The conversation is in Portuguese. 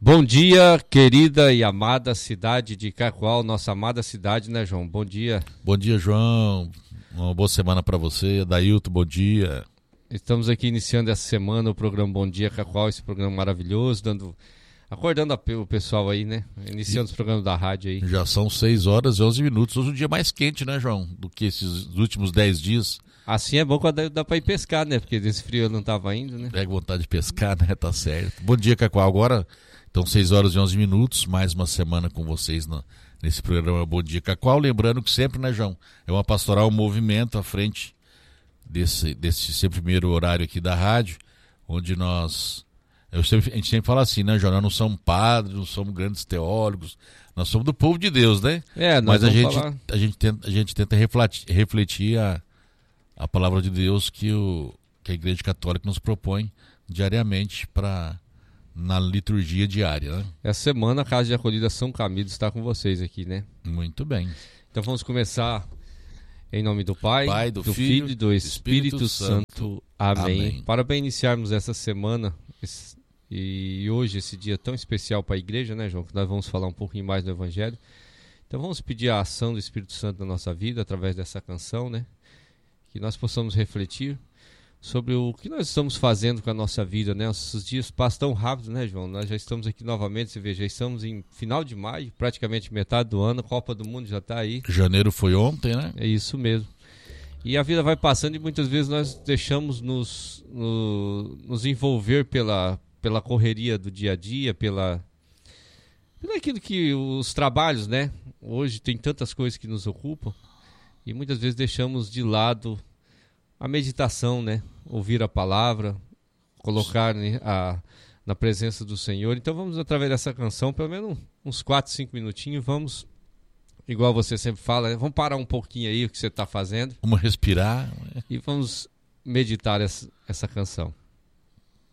Bom dia, querida e amada cidade de Cacoal, nossa amada cidade, né, João? Bom dia. Bom dia, João. Uma boa semana para você. Dailton, bom dia. Estamos aqui iniciando essa semana o programa Bom Dia Cacoal, esse programa maravilhoso, acordando o pessoal aí, né? Iniciando os programas da rádio aí. Já são 6 horas e 11 minutos. Hoje é um dia mais quente, né, João? Do que esses últimos 10 dias. Assim é bom quando dá pra ir pescar, né? Porque desse frio eu não tava indo, né? Pega vontade de pescar, né? Tá certo. Bom dia, Cacoal. Agora, então, 6 horas e 11 minutos. Mais uma semana com vocês nesse programa Bom Dia Cacoal. Lembrando que sempre, né, João? É uma pastoral, um movimento à frente desse sempre primeiro horário aqui da rádio, onde a gente sempre fala assim, né, João? Nós não somos padres, não somos grandes teólogos, nós somos do povo de Deus, né? Mas a gente tenta refletir a palavra de Deus que a Igreja Católica nos propõe diariamente na liturgia diária, né? Essa semana a Casa de Acolhida São Camilo está com vocês aqui, né? Muito bem. Então vamos começar em nome do Pai, do Filho e do Espírito Santo. Amém. Para bem iniciarmos essa semana e hoje esse dia tão especial para a igreja, né, João? Que nós vamos falar um pouquinho mais do Evangelho. Então vamos pedir a ação do Espírito Santo na nossa vida através dessa canção, né? Que nós possamos refletir sobre o que nós estamos fazendo com a nossa vida, né? Os dias passam tão rápido, né, João? Nós já estamos aqui novamente, você vê, já estamos em final de maio, praticamente metade do ano, a Copa do Mundo já está aí. Janeiro foi ontem, né? É isso mesmo. E a vida vai passando e muitas vezes nós deixamos nos envolver pela correria do dia a dia, pelo aquilo que os trabalhos, né? Hoje tem tantas coisas que nos ocupam e muitas vezes deixamos de lado a meditação, né? Ouvir a palavra, colocar, né, na presença do Senhor. Então vamos, através dessa canção, pelo menos uns 4, 5 minutinhos, vamos, igual você sempre fala, né? Vamos parar um pouquinho aí o que você está fazendo. Vamos respirar. E vamos meditar essa canção.